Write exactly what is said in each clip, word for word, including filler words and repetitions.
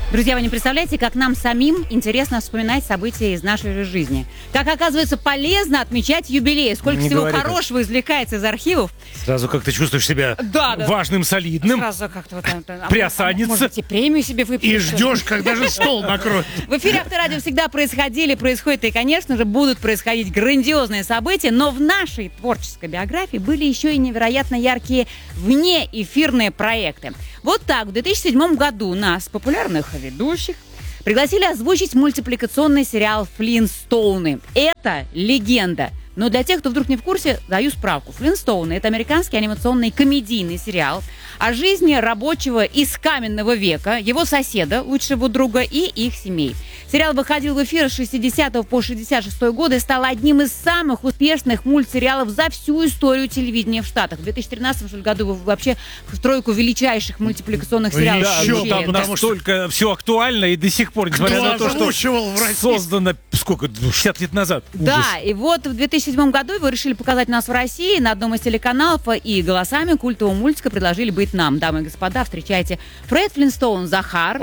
Друзья, вы не представляете, как нам самим интересно вспоминать события из нашей же жизни. Как, оказывается, полезно отмечать юбилеи. Сколько Не всего говори хорошего так. извлекается из архивов. Сразу как ты чувствуешь себя да, да. важным, солидным. Сразу как-то вот там, а приосаниться. Может быть, и премию себе выпить. И ждешь, когда же стол накроют. В эфире Авторадио всегда происходили, происходят и, конечно же, будут происходить грандиозные события. Но в нашей творческой биографии были еще и невероятно яркие внеэфирные проекты. Вот так, в две тысячи седьмом году нас, популярных ведущих, пригласили озвучить мультипликационный сериал «Флинстоуны». Это легенда. Но для тех, кто вдруг не в курсе, даю справку. «Флинстоуны» — это американский анимационный комедийный сериал о жизни рабочего из каменного века, его соседа, лучшего друга и их семей. Сериал выходил в эфир с шестидесятого по шестьдесят шестой год и стал одним из самых успешных мультсериалов за всю историю телевидения в Штатах. В две тысячи тринадцатом что ли, году вообще в тройку величайших мультипликационных сериалов. Да, Еще, там да. настолько все актуально и до сих пор, несмотря на то, что создано сколько, шестьдесят лет назад. Да, и вот в две тысячи седьмом году его решили показать у нас в России на одном из телеканалов, и голосами культового мультика предложили быть нам. Дамы и господа, встречайте Фред Флинстоун, Захар.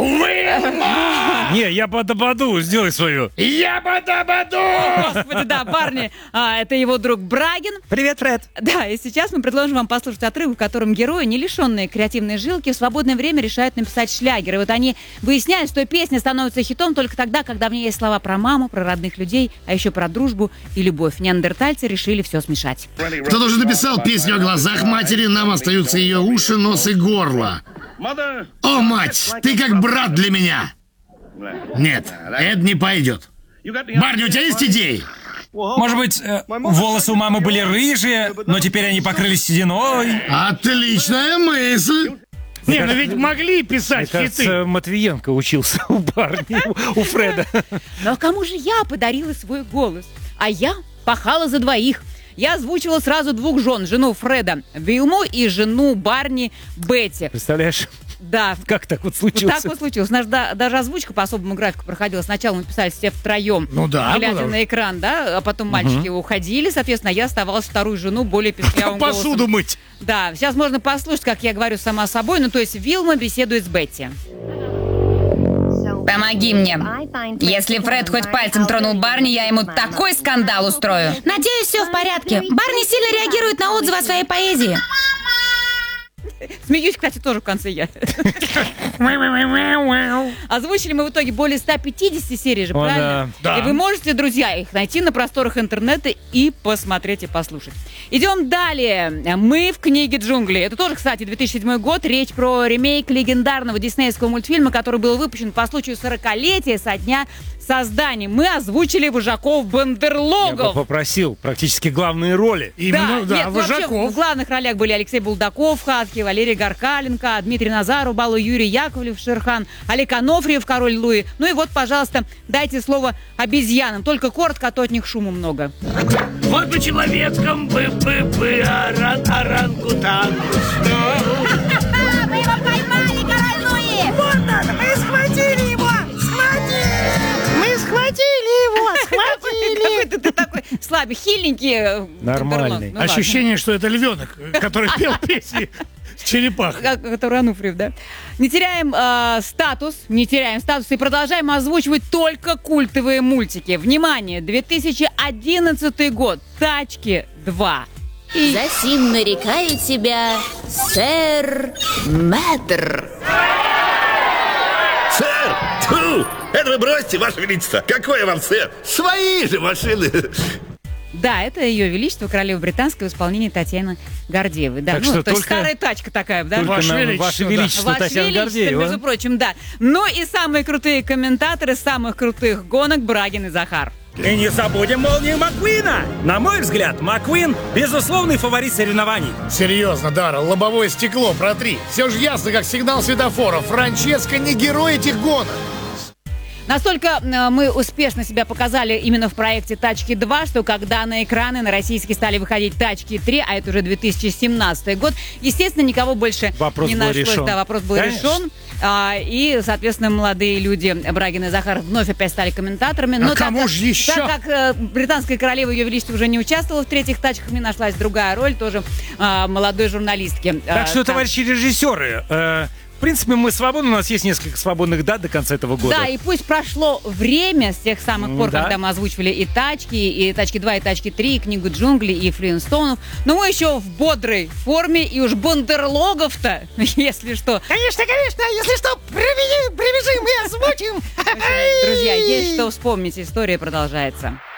Не, я бада-баду, сделай свою. Я бада-баду! Господи, да, парни, а, это его друг Брагин. Привет, Фред. Да, и сейчас мы предложим вам послушать отрывок, в котором герои, не лишенные креативной жилки, в свободное время решают написать шлягер. И вот они выясняют, что песня становится хитом только тогда, когда в ней есть слова про маму, про родных людей, а еще про дружбу и любовь. Неандертальцы решили все смешать. Кто-то же написал песню о глазах матери, нам остаются ее уши, нос и горло. О, мать, ты как брат для меня. Нет, это не пойдет. Барни, у тебя есть идеи? Может быть, э, волосы у мамы были рыжие, но теперь они покрылись сединой. Отличная мысль. Не, ну ведь могли писать хиты. Мне кажется, Матвиенко учился у Барни, у Фреда. Но кому же я подарила свой голос? А я пахала за двоих. Я озвучивала сразу двух жен. Жену Фреда Вилму и жену Барни Бетти. Представляешь? Да. Как так вот случилось? Вот так вот случилось. У нас да, даже озвучка по особому графику проходила. Сначала мы писали все втроем, ну да, глядя потому... на экран, да, а потом мальчики угу. уходили, соответственно, я оставалась вторую жену более песклявым голосом. Посуду мыть. Да, сейчас можно послушать, как я говорю сама собой, ну то есть Вилма беседует с Бетти. Помоги мне. Если Фред хоть пальцем тронул Барни, я ему такой скандал устрою. Надеюсь, все в порядке. Барни сильно реагирует на отзывы о своей поэзии. Смеюсь, кстати, тоже в конце я. Озвучили мы в итоге более ста пятидесяти серий же, О, правильно? Да. И вы можете, друзья, их найти на просторах интернета и посмотреть и послушать. Идем далее. Мы в книге джунглей. Это тоже, кстати, две тысячи седьмой год. Речь про ремейк легендарного диснеевского мультфильма, который был выпущен по случаю сорокалетия со дня создания. Мы озвучили вожаков-бандерлогов. Я попросил практически главные роли. Именно, да, да нет, вожаков. В главных ролях были Алексей Булдаков, Хатки, Валерий Горкаленко, Дмитрий Назаров, Балу Юрий Яковлев, Шерхан, Олег Анофриев, Король Луи. Ну и вот, пожалуйста, дайте слово обезьянам. Только коротко, а то от них шума много. Вот бы человечком бы-бы-бы, орангутан. Мы его поймали, Король Луи! Вот надо, мы схватили его! Схватили! Мы схватили его! Схватили! Какой ты такой слабый, хиленький. Нормальный. Ну, ощущение, что это львенок, который пел песни. Черепах. Который Ануфриев, да. Не теряем э, статус, не теряем статус и продолжаем озвучивать только культовые мультики. Внимание, две тысячи одиннадцатый год. Тачки два. И... Засим нарекает себя сэр Мэтр. Сэр! Тьфу! Это вы бросьте, Ваше Величество! Какое вам, сэр? Свои же машины! Да, это Ее Величество, королева британская, в исполнении Татьяны Гордеевой. Да, так ну, что то есть только... старая тачка такая, да? Ваше Величество, Ваше Величество да. Татьяна Ваше Гордеева. Величество, между прочим, да. Ну и самые крутые комментаторы самых крутых гонок Брагин и Захар. И не забудем молнию Маккуина. На мой взгляд, Маккуин – безусловный фаворит соревнований. Серьезно, Дара, лобовое стекло протри. Все же ясно, как сигнал светофора. Франческо не герой этих гонок. Настолько э, мы успешно себя показали именно в проекте «Тачки два», что когда на экраны на российские стали выходить «Тачки три», а это уже две тысячи семнадцатый год, естественно, никого больше вопрос не нашлось. Решен. Да, вопрос был Конечно. решен. А, и, соответственно, молодые люди Брагин и Захар вновь опять стали комментаторами. Но а кому так, же еще? Так как э, британская королева Ее Величество уже не участвовала в «Третьих тачках», мне нашлась другая роль тоже э, молодой журналистки. Так э, что, там... товарищи режиссеры, э, В принципе, мы свободны, у нас есть несколько свободных дат до конца этого года. Да, и пусть прошло время с тех самых пор, Да. когда мы озвучивали и «Тачки», и «Тачки два», и «Тачки три», и «Книгу джунглей», и «Флинстоунов», но мы еще в бодрой форме, и уж бандерлогов-то, если что. Конечно, конечно, если что, прибежим, прибежим и озвучим. Друзья, есть что вспомнить, история продолжается.